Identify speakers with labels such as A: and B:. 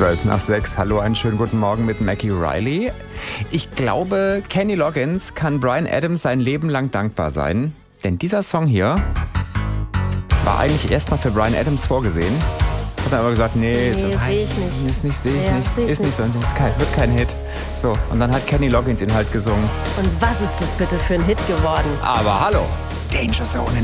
A: 5:12. Hallo, einen schönen guten Morgen mit Mackie Riley. Ich glaube, Kenny Loggins kann Bryan Adams sein Leben lang dankbar sein. Denn dieser Song hier war eigentlich erstmal für Bryan Adams vorgesehen. Hat er aber gesagt, nee,
B: sehe ich nicht.
A: Ist nicht so, wird kein Hit. So, und dann hat Kenny Loggins ihn halt gesungen.
B: Und was ist das bitte für ein Hit geworden?
A: Aber hallo, Danger Zone.